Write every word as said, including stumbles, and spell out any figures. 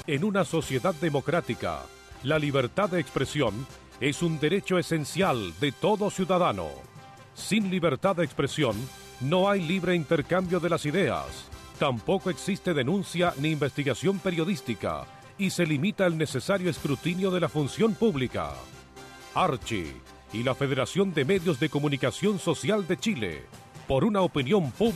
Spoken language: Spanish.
En una sociedad democrática, la libertad de expresión es un derecho esencial de todo ciudadano. Sin libertad de expresión, no hay libre intercambio de las ideas. Tampoco existe denuncia ni investigación periodística y se limita el necesario escrutinio de la función pública. Archi y la Federación de Medios de Comunicación Social de Chile, por una opinión pública